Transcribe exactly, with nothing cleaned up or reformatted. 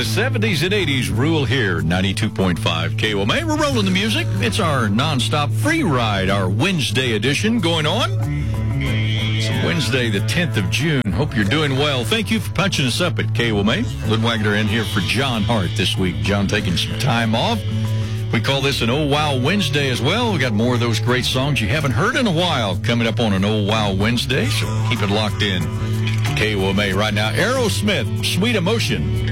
The seventies and eighties rule here, ninety-two point five K O M A. We're rolling the music. It's our nonstop free ride, our Wednesday edition going on. It's Wednesday, the tenth of June. Hope you're doing well. Thank you for punching us up at K O M A. Lynn Wagner in here for John Hart this week. John taking some time off. We call this an Oh Wow Wednesday as well. We got more of those great songs you haven't heard in a while coming up on an Oh Wow Wednesday, so keep it locked in. K O M A right now. Aerosmith, Sweet Emotion.